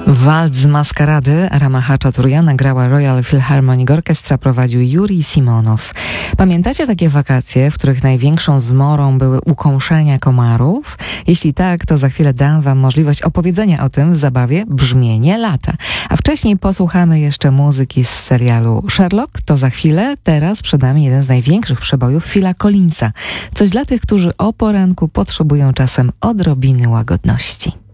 Walc z Maskarady Arama Hachaturiana grała Royal Philharmonic Orchestra, prowadził Jurij Simonow. Pamiętacie takie wakacje, w których największą zmorą były ukąszenia komarów? Jeśli tak, to za chwilę dam wam możliwość opowiedzenia o tym w zabawie Brzmienie lata. A wcześniej posłuchamy jeszcze muzyki z serialu Sherlock. To za chwilę. Teraz przed nami jeden z największych przebojów Phila Collinsa. Coś dla tych, którzy o poranku potrzebują czasem odrobiny łagodności.